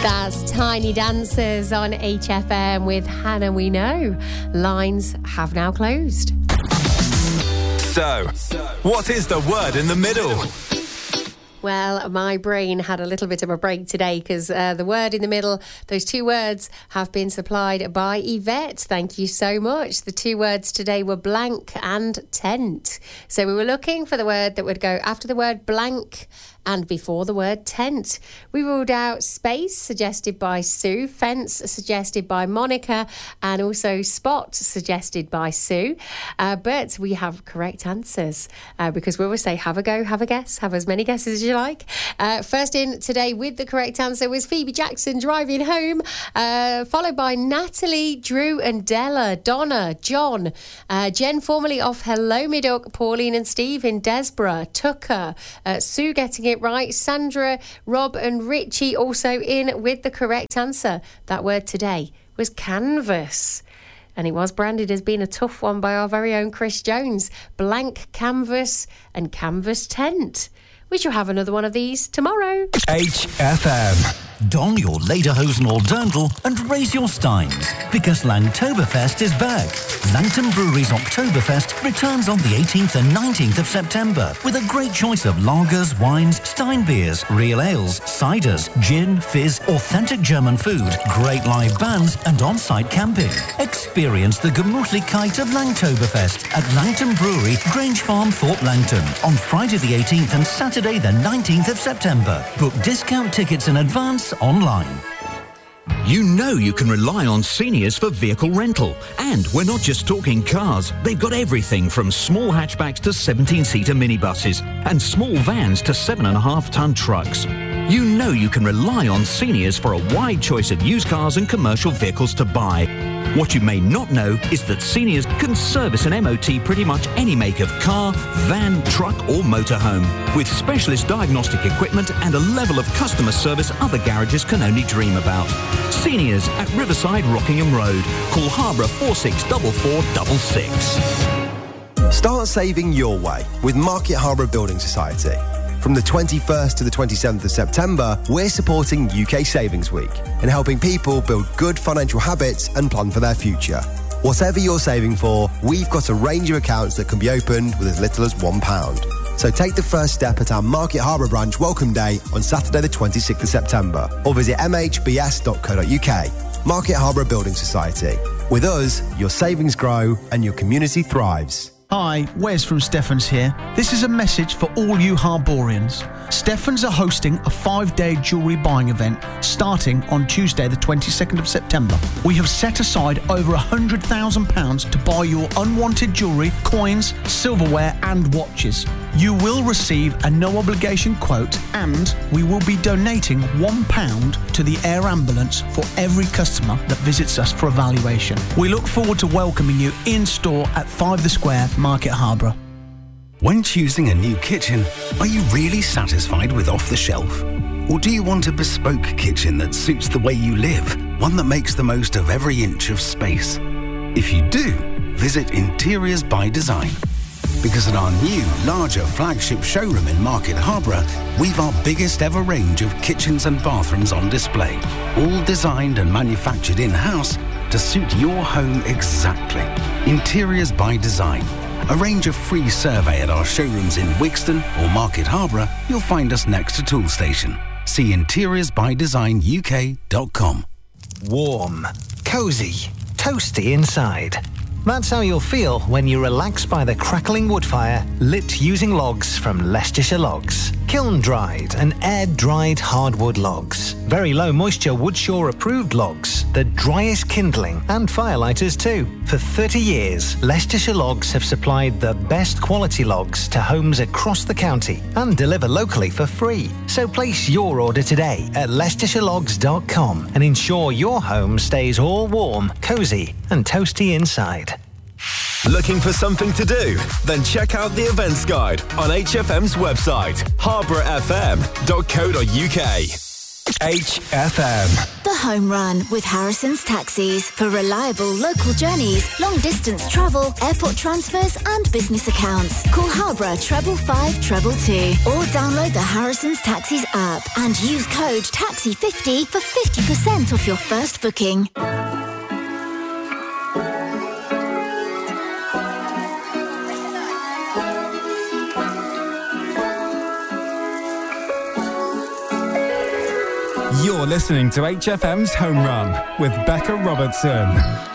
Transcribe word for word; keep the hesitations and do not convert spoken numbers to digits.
That's Tiny Dancers on H F M with Hannah We Know. Lines have now closed. So, what is the word in the middle? Well, my brain had a little bit of a break today because uh, the word in the middle, those two words have been supplied by Yvette. Thank you so much. The two words today were blank and tent. So we were looking for the word that would go after the word blank and before the word tent. We ruled out space, suggested by Sue, fence, suggested by Monica, and also spot, suggested by Sue. Uh, but we have correct answers uh, because we always say, have a go, have a guess, have as many guesses as you like. Uh, first in today with the correct answer was Phoebe Jackson driving home, uh, followed by Natalie, Drew and Della, Donna, John, uh, Jen formerly off Hello Me Duck, Pauline and Steve in Desborough, Tucker, uh, Sue getting it right, Sandra, Rob and Richie also in with the correct answer. That word today was canvas. And it was branded as being a tough one by our very own Chris Jones. Blank canvas and canvas tent. We shall have another one of these tomorrow. H F M. Don your lederhosen or dirndl and raise your steins because Langtoberfest is back. Langton Brewery's Oktoberfest returns on the eighteenth and nineteenth of September with a great choice of lagers, wines, Stein beers, real ales, ciders, gin, fizz, authentic German food, great live bands and on-site camping. Experience the Gemütlichkeit of Langtoberfest at Langton Brewery, Grange Farm, Thorpe Langton on Friday the eighteenth and Saturday the nineteenth of September. Book discount tickets in advance online. You know you can rely on Seniors for vehicle rental. And we're not just talking cars. They've got everything from small hatchbacks to seventeen-seater minibuses and small vans to seven and a half ton trucks. You know you can rely on Seniors for a wide choice of used cars and commercial vehicles to buy. What you may not know is that Seniors can service an M O T pretty much any make of car, van, truck or motorhome, with specialist diagnostic equipment and a level of customer service other garages can only dream about. Seniors at Riverside Rockingham Road. Call Harborough four six four four six six. Start saving your way with Market Harborough Building Society. From the twenty-first to the twenty-seventh of September, we're supporting U K Savings Week and helping people build good financial habits and plan for their future. Whatever you're saving for, we've got a range of accounts that can be opened with as little as one pound. So take the first step at our Market Harborough branch Welcome Day on Saturday the twenty-sixth of September or visit m h b s dot co dot u k. Market Harborough Building Society. With us, your savings grow and your community thrives. Hi, Wes from Stephens here. This is a message for all you Harborians. Stephens are hosting a five-day jewellery buying event starting on Tuesday the twenty-second of September. We have set aside over one hundred thousand pounds to buy your unwanted jewellery, coins, silverware and watches. You will receive a no-obligation quote and we will be donating one pound to the air ambulance for every customer that visits us for evaluation. We look forward to welcoming you in-store at five The Square, Market Harborough. When choosing a new kitchen, are you really satisfied with off-the-shelf? Or do you want a bespoke kitchen that suits the way you live, one that makes the most of every inch of space? If you do, visit Interiors by Design. Because at our new, larger flagship showroom in Market Harborough, we've our biggest ever range of kitchens and bathrooms on display, all designed and manufactured in-house to suit your home exactly. Interiors by Design. Arrange a free survey at our showrooms in Wigston or Market Harborough. You'll find us next to Toolstation. See interiors by design u k dot com. Warm, cosy, toasty inside. That's how you'll feel when you relax by the crackling wood fire lit using logs from Leicestershire Logs. Kiln-dried and air-dried hardwood logs. Very low moisture Woodshaw approved logs. The driest kindling and firelighters too. For thirty years, Leicestershire Logs have supplied the best quality logs to homes across the county and deliver locally for free. So place your order today at leicestershire logs dot com and ensure your home stays all warm, cosy and toasty inside. Looking for something to do? Then check out the events guide on H F M's website, harborough f m dot co dot u k. H F M. The Home Run with Harrison's Taxis for reliable local journeys, long distance travel, airport transfers and business accounts. Call Harborough treble five treble two or download the Harrison's Taxis app and use code taxi fifty for fifty percent off your first booking. You're listening to H F M's Home Run with Becca Robertson.